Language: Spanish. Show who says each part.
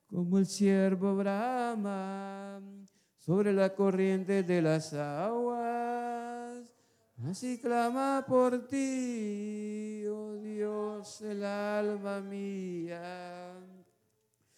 Speaker 1: como el ciervo brama sobre la corriente de las aguas. Así clama por ti, oh Dios, el alma mía.